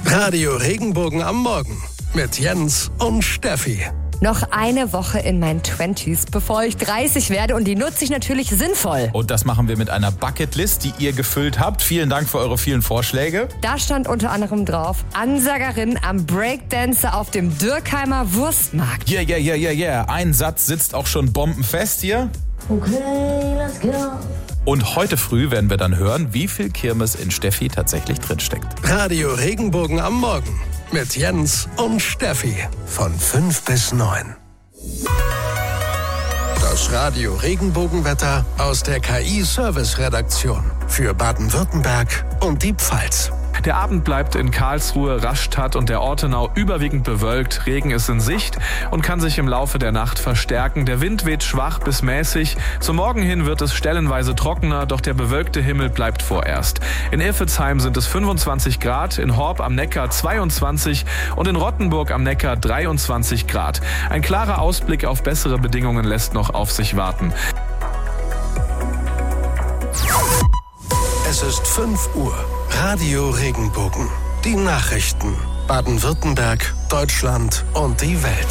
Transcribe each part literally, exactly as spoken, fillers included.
Radio Regenbogen am Morgen mit Jens und Steffi. Noch eine Woche in meinen Twenties, bevor ich dreißig werde, und die nutze ich natürlich sinnvoll. Und das machen wir mit einer Bucketlist, die ihr gefüllt habt. Vielen Dank für eure vielen Vorschläge. Da stand unter anderem drauf: Ansagerin am Breakdancer auf dem Dürkheimer Wurstmarkt. Yeah, yeah, yeah, yeah, yeah. Ein Satz sitzt auch schon bombenfest hier. Okay, let's go. Und heute früh werden wir dann hören, wie viel Kirmes in Steffi tatsächlich drinsteckt. Radio Regenbogen am Morgen mit Jens und Steffi von fünf bis neun. Das Radio Regenbogenwetter aus der K I-Service-Redaktion für Baden-Württemberg und die Pfalz. Der Abend bleibt in Karlsruhe, Rastatt und der Ortenau überwiegend bewölkt. Regen ist in Sicht und kann sich im Laufe der Nacht verstärken. Der Wind weht schwach bis mäßig. Zum Morgen hin wird es stellenweise trockener, doch der bewölkte Himmel bleibt vorerst. In Iffelsheim sind es fünfundzwanzig Grad, in Horb am Neckar zweiundzwanzig und in Rottenburg am Neckar dreiundzwanzig Grad. Ein klarer Ausblick auf bessere Bedingungen lässt noch auf sich warten. Es ist fünf Uhr. Radio Regenbogen. Die Nachrichten. Baden-Württemberg, Deutschland und die Welt.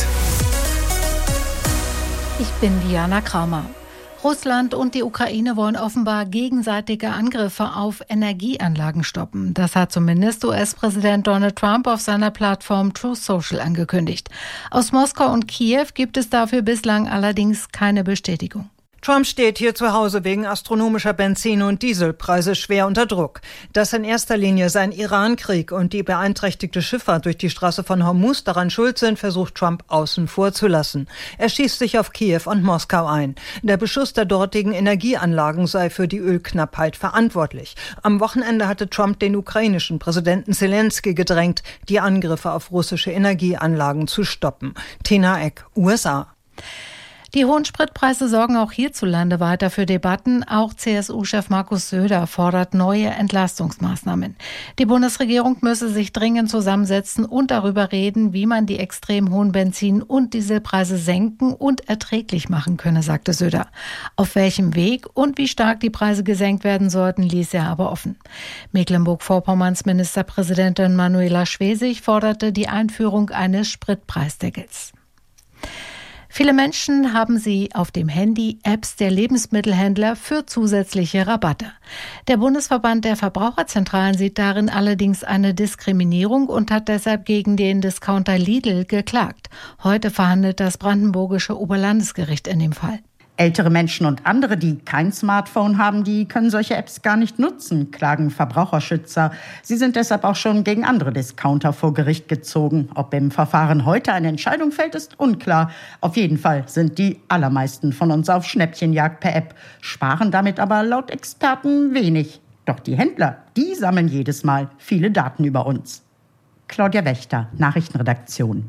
Ich bin Diana Kraumer. Russland und die Ukraine wollen offenbar gegenseitige Angriffe auf Energieanlagen stoppen. Das hat zumindest U S-Präsident Donald Trump auf seiner Plattform Truth Social angekündigt. Aus Moskau und Kiew gibt es dafür bislang allerdings keine Bestätigung. Trump steht hier zu Hause wegen astronomischer Benzin- und Dieselpreise schwer unter Druck. Dass in erster Linie sein Iran-Krieg und die beeinträchtigte Schifffahrt durch die Straße von Hormuz daran schuld sind, versucht Trump außen vor zu lassen. Er schießt sich auf Kiew und Moskau ein. Der Beschuss der dortigen Energieanlagen sei für die Ölknappheit verantwortlich. Am Wochenende hatte Trump den ukrainischen Präsidenten Zelensky gedrängt, die Angriffe auf russische Energieanlagen zu stoppen. Tina Eck, U S A. Die hohen Spritpreise sorgen auch hierzulande weiter für Debatten. Auch C S U-Chef Markus Söder fordert neue Entlastungsmaßnahmen. Die Bundesregierung müsse sich dringend zusammensetzen und darüber reden, wie man die extrem hohen Benzin- und Dieselpreise senken und erträglich machen könne, sagte Söder. Auf welchem Weg und wie stark die Preise gesenkt werden sollten, ließ er aber offen. Mecklenburg-Vorpommerns Ministerpräsidentin Manuela Schwesig forderte die Einführung eines Spritpreisdeckels. Viele Menschen haben sie auf dem Handy Apps der Lebensmittelhändler für zusätzliche Rabatte. Der Bundesverband der Verbraucherzentralen sieht darin allerdings eine Diskriminierung und hat deshalb gegen den Discounter Lidl geklagt. Heute verhandelt das brandenburgische Oberlandesgericht in dem Fall. Ältere Menschen und andere, die kein Smartphone haben, die können solche Apps gar nicht nutzen, klagen Verbraucherschützer. Sie sind deshalb auch schon gegen andere Discounter vor Gericht gezogen. Ob im Verfahren heute eine Entscheidung fällt, ist unklar. Auf jeden Fall sind die allermeisten von uns auf Schnäppchenjagd per App, sparen damit aber laut Experten wenig. Doch die Händler, die sammeln jedes Mal viele Daten über uns. Claudia Wächter, Nachrichtenredaktion.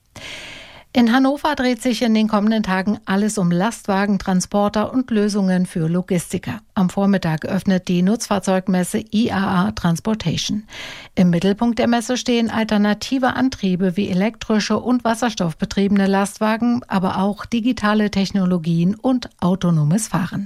In Hannover dreht sich in den kommenden Tagen alles um Lastwagen, Transporter und Lösungen für Logistiker. Am Vormittag öffnet die Nutzfahrzeugmesse I A A Transportation. Im Mittelpunkt der Messe stehen alternative Antriebe wie elektrische und wasserstoffbetriebene Lastwagen, aber auch digitale Technologien und autonomes Fahren.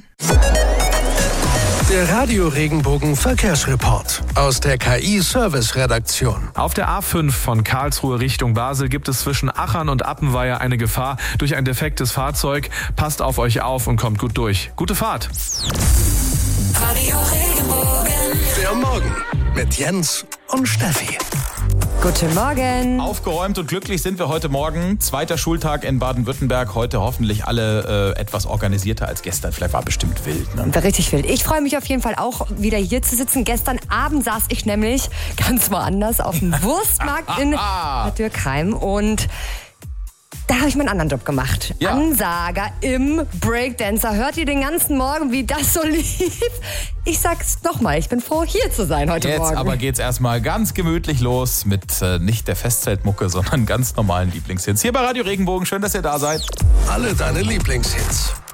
Der Radio Regenbogen Verkehrsreport aus der K I-Service-Redaktion. Auf der A fünf von Karlsruhe Richtung Basel gibt es zwischen Achern und Appenweier eine Gefahr durch ein defektes Fahrzeug. Passt auf euch auf und kommt gut durch. Gute Fahrt. Radio Regenbogen. Der Morgen mit Jens und Steffi. Guten Morgen. Aufgeräumt und glücklich sind wir heute Morgen. Zweiter Schultag in Baden-Württemberg. Heute hoffentlich alle äh, etwas organisierter als gestern. Vielleicht war bestimmt wild. Ne? Richtig wild. Ich freue mich auf jeden Fall auch, wieder hier zu sitzen. Gestern Abend saß ich nämlich ganz woanders auf dem Wurstmarkt in Dürkheim und da habe ich meinen anderen Job gemacht. Ja. Ansager im Breakdancer. Hört ihr den ganzen Morgen, wie das so lief? Ich sag's nochmal, ich bin froh, hier zu sein heute Jetzt Morgen. Jetzt aber geht's erstmal ganz gemütlich los mit äh, nicht der Festzeltmucke, sondern ganz normalen Lieblingshits. Hier bei Radio Regenbogen. Schön, dass ihr da seid. Alle deine Lieblingshits.